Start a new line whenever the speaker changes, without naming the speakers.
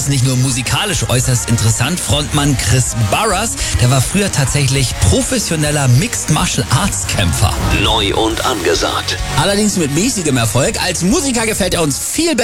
ist nicht nur musikalisch äußerst interessant. Frontmann Chris Barras, der war früher tatsächlich professioneller Mixed Martial Arts Kämpfer.
Neu und angesagt.
Allerdings mit mäßigem Erfolg. Als Musiker gefällt er uns viel besser.